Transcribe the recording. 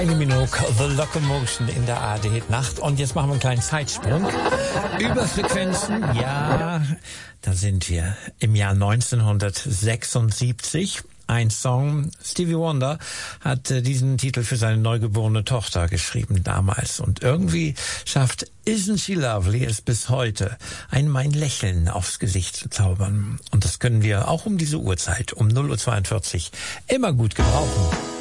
Kylie Minogue, The Locomotion in der ARD-Nacht. Und jetzt machen wir einen kleinen Zeitsprung. Überfrequenzen, ja, da sind wir im Jahr 1976. Ein Song, Stevie Wonder hat diesen Titel für seine neugeborene Tochter geschrieben damals. Und irgendwie schafft Isn't She Lovely es bis heute, einem ein Lächeln aufs Gesicht zu zaubern. Und das können wir auch um diese Uhrzeit, um 0:42 Uhr, immer gut gebrauchen.